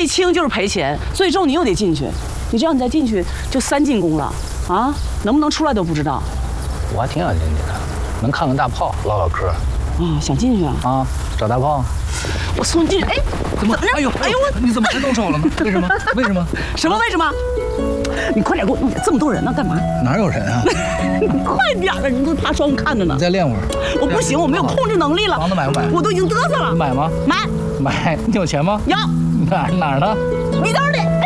轻就是赔钱，最终你又得进去。你这样你再进去就3进宫了啊，能不能出来都不知道。 我还挺想进去的，能看看大炮，唠唠嗑。 啊，想进去啊？ 啊，找大炮。 我送你进去。哎， 怎么？哎呦，你怎么还动手了呢？为什么？为什么？ 什么为什么？你快点给我弄点，这么多人呢，干嘛？ 哪有人啊？ 你快点的，你都爬窗户看着呢。 你再练会儿。 我不行，我没有控制能力了。 房子买不买？ 我都已经嘚瑟了。 买吗？ 买。 买。你有钱吗？ 有。 哪儿呢？ 你兜里。